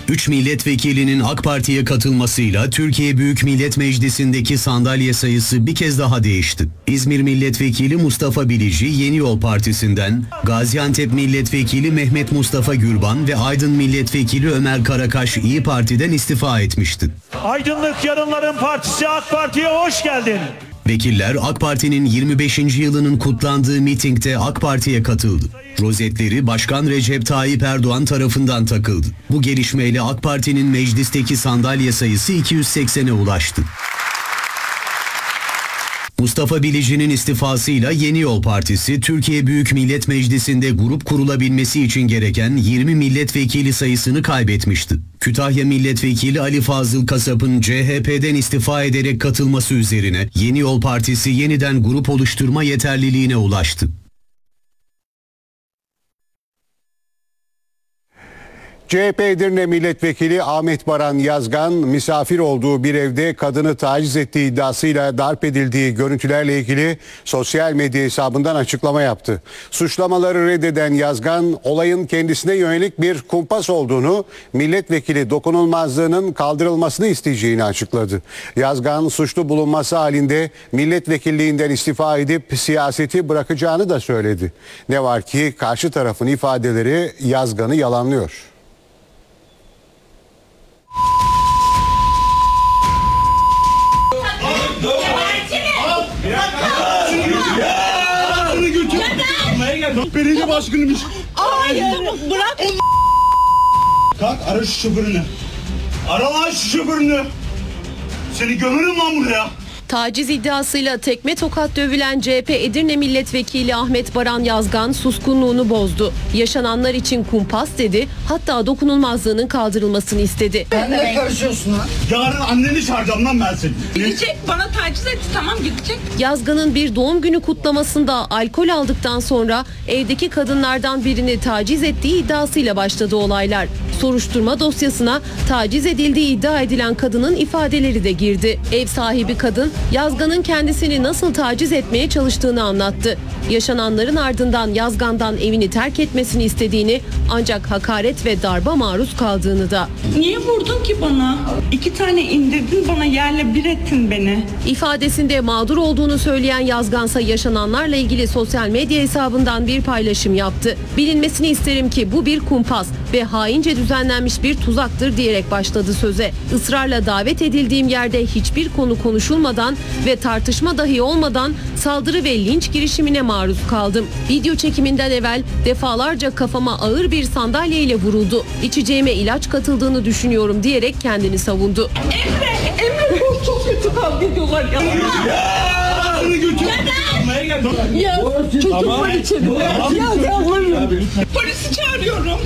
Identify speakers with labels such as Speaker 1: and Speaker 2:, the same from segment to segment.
Speaker 1: 3 milletvekilinin AK Parti'ye katılmasıyla Türkiye Büyük Millet Meclisi'ndeki sandalye sayısı bir kez daha değişti. İzmir Milletvekili Mustafa Bilici Yeni Yol Partisi'nden, Gaziantep Milletvekili Mehmet Mustafa Gürban ve Aydın Milletvekili Ömer Karakaş İYİ Parti'den istifa etmişti.
Speaker 2: Aydınlık Yarınların Partisi AK Parti'ye hoş geldin.
Speaker 1: Vekiller AK Parti'nin 25. yılının kutlandığı mitingde AK Parti'ye katıldı. Rozetleri Başkan Recep Tayyip Erdoğan tarafından takıldı. Bu gelişmeyle AK Parti'nin meclisteki sandalye sayısı 280'e ulaştı. Mustafa Bilici'nin istifasıyla Yeni Yol Partisi, Türkiye Büyük Millet Meclisi'nde grup kurulabilmesi için gereken 20 milletvekili sayısını kaybetmişti. Kütahya Milletvekili Ali Fazıl Kasap'ın CHP'den istifa ederek katılması üzerine Yeni Yol Partisi yeniden grup oluşturma yeterliliğine ulaştı.
Speaker 3: CHP Edirne Milletvekili Ahmet Baran Yazgan, misafir olduğu bir evde kadını taciz ettiği iddiasıyla darp edildiği görüntülerle ilgili sosyal medya hesabından açıklama yaptı. Suçlamaları reddeden Yazgan, olayın kendisine yönelik bir kumpas olduğunu, milletvekili dokunulmazlığının kaldırılmasını isteyeceğini açıkladı. Yazgan, suçlu bulunması halinde milletvekilliğinden istifa edip siyaseti bırakacağını da söyledi. Ne var ki karşı tarafın ifadeleri Yazgan'ı yalanlıyor.
Speaker 4: Belediye başkanıymış.
Speaker 5: Hayır, bırak.
Speaker 4: Kalk ara şu şoförünü. Ara lan şu şoförünü. Seni gömerim lan buraya.
Speaker 6: Taciz iddiasıyla tekme tokat dövülen CHP Edirne Milletvekili Ahmet Baran Yazgan suskunluğunu bozdu. Yaşananlar için kumpas dedi, hatta dokunulmazlığının kaldırılmasını istedi.
Speaker 5: Ben de karışıyorsun ha.
Speaker 4: Yarın anneni çağıracağım lan ben seni.
Speaker 5: Gidecek, bana taciz etti, tamam gidecek.
Speaker 6: Yazgan'ın bir doğum günü kutlamasında alkol aldıktan sonra evdeki kadınlardan birini taciz ettiği iddiasıyla başladı olaylar. Soruşturma dosyasına taciz edildiği iddia edilen kadının ifadeleri de girdi. Ev sahibi kadın Yazgan'ın kendisini nasıl taciz etmeye çalıştığını anlattı. Yaşananların ardından Yazgan'dan evini terk etmesini istediğini, ancak hakaret ve darba maruz kaldığını da.
Speaker 5: Niye vurdun ki bana? 2 tane indirdin bana, yerle bir ettin beni.
Speaker 6: İfadesinde mağdur olduğunu söyleyen Yazgan'sa yaşananlarla ilgili sosyal medya hesabından bir paylaşım yaptı. Bilinmesini isterim ki bu bir kumpas ve haince düzenlenmiş bir tuzaktır diyerek başladı söze. Israrla davet edildiğim yerde hiçbir konu konuşulmadan ve tartışma dahi olmadan saldırı ve linç girişimine maruz kaldım. Video çekiminden evvel defalarca kafama ağır bir sandalyeyle vuruldu. İçeceğime ilaç katıldığını düşünüyorum diyerek kendini savundu.
Speaker 5: Emre çok kötü kavga ediyorlar ya.
Speaker 4: Seni götür.
Speaker 5: Ya çocuk var içeride. Ya Allah'ım. Polisi çağırıyorum.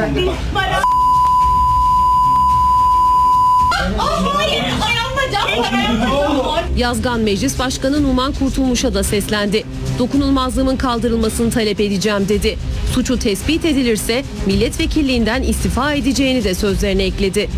Speaker 5: Hayır, ayağımda can var.
Speaker 6: Yazgan Meclis Başkanı Numan Kurtulmuş'a da seslendi. Dokunulmazlığımın kaldırılmasını talep edeceğim dedi. Suçu tespit edilirse milletvekilliğinden istifa edeceğini de sözlerine ekledi.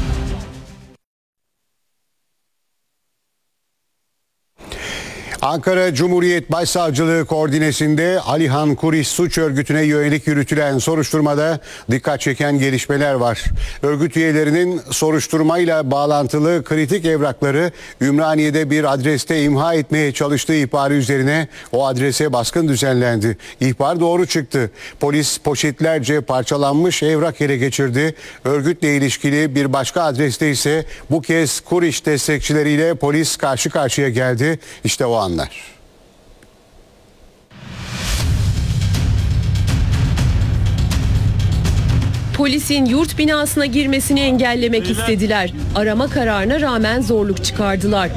Speaker 3: Ankara Cumhuriyet Başsavcılığı koordinesinde Alihan Kuriş suç örgütüne yönelik yürütülen soruşturmada dikkat çeken gelişmeler var. Örgüt üyelerinin soruşturmayla bağlantılı kritik evrakları Ümraniye'de bir adreste imha etmeye çalıştığı ihbarı üzerine o adrese baskın düzenlendi. İhbar doğru çıktı. Polis poşetlerce parçalanmış evrak ele geçirdi. Örgütle ilişkili bir başka adreste ise bu kez Kuriş destekçileriyle polis karşı karşıya geldi. İşte o anlar.
Speaker 6: Polisin yurt binasına girmesini engellemek istediler. Arama kararına rağmen zorluk çıkardılar.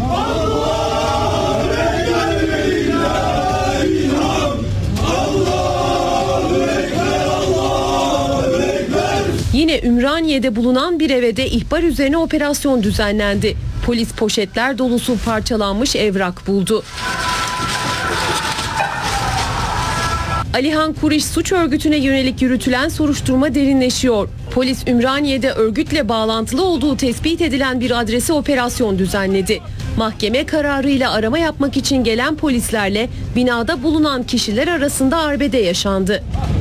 Speaker 6: Yine Ümraniye'de bulunan bir eve de ihbar üzerine operasyon düzenlendi. Polis poşetler dolusu parçalanmış evrak buldu. Alihan Kuriş suç örgütüne yönelik yürütülen soruşturma derinleşiyor. Polis Ümraniye'de örgütle bağlantılı olduğu tespit edilen bir adrese operasyon düzenledi. Mahkeme kararıyla arama yapmak için gelen polislerle binada bulunan kişiler arasında arbede yaşandı.